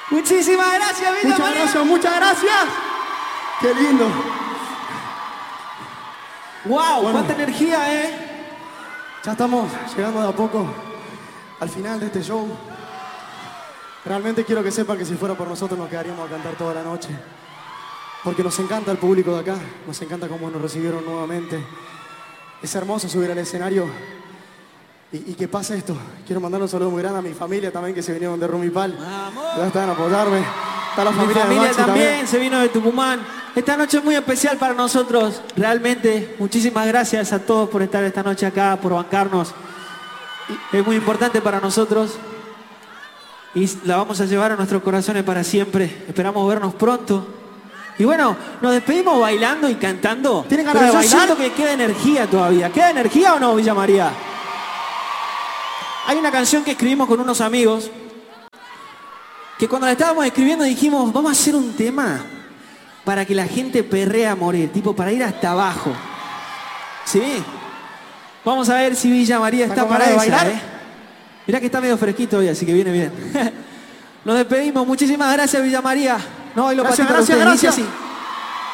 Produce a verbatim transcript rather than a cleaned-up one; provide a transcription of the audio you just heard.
Muchísimas gracias, Villa Muchas María. gracias, muchas gracias. Qué lindo. Wow, Bueno. cuánta energía, ¿eh? Ya estamos llegando de a poco al final de este show. Realmente quiero que sepan que si fuera por nosotros nos quedaríamos a cantar toda la noche. Porque nos encanta el público de acá, nos encanta cómo nos recibieron nuevamente. Es hermoso subir al escenario y, y que pase esto. Quiero mandar un saludo muy grande a mi familia también que se vinieron de Rumipal. Vamos. Ya están a apoyarme. Está la Mi familia, familia de Maxi también, también. se vino de Tucumán. Esta noche es muy especial para nosotros, realmente. Muchísimas gracias a todos por estar esta noche acá, por bancarnos. Es muy importante para nosotros y la vamos a llevar a nuestros corazones para siempre. Esperamos vernos pronto. Y bueno, nos despedimos bailando y cantando. ¿Tienen ganas pero de yo bailar? siento que queda energía todavía. ¿Queda energía o no, Villa María? Hay una canción que escribimos con unos amigos que cuando la estábamos escribiendo dijimos, vamos a hacer un tema para que la gente perree a morir, tipo para ir hasta abajo. ¿Sí? Vamos a ver si Villa María está, ¿Está con para ganas esa, de bailar? ¿eh? Mirá que está medio fresquito hoy, así que viene bien. Nos despedimos. Muchísimas gracias, Villa María. No bailo Gracias, patito para gracias, ustedes. Dice gracias. así.